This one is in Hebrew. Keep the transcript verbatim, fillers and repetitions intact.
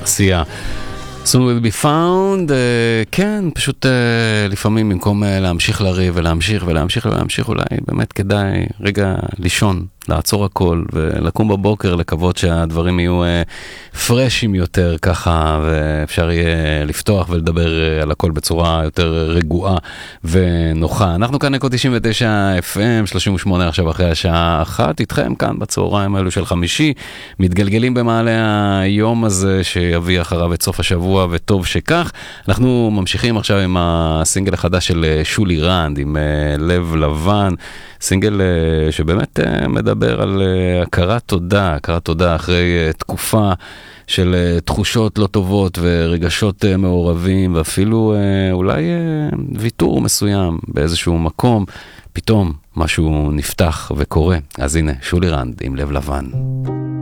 עשייה. Soon will be found, uh, כן, פשוט uh, לפעמים במקום uh, להמשיך לריב ולהמשיך ולהמשיך ולהמשיך, אולי באמת כדאי רגע לישון, לעצור הכל ולקום בבוקר, לקוות שהדברים יהיו uh, פרשים יותר ככה, ואפשר יהיה לפתוח ולדבר uh, על הכל בצורה יותר רגועה ונוחה. אנחנו כאן אקו תשעים ותשע אף אם, שלושים ושמונה עכשיו אחרי השעה אחת, איתכם כאן בצהריים האלו של חמישי, מתגלגלים במעלה היום הזה שיביא אחריו את סוף השבוע, וטוב שכך. אנחנו ממשיכים עכשיו עם הסינגל החדש של שולי רנד, עם לב לבן, סינגל שבאמת מדבר על הכרת תודה, הכרת תודה אחרי תקופה של תחושות לא טובות ורגשות מעורבים, ואפילו אולי ויתור מסוים באיזשהו מקום, פתאום משהו נפתח וקורה. אז הנה, שולי רנד עם לב לבן.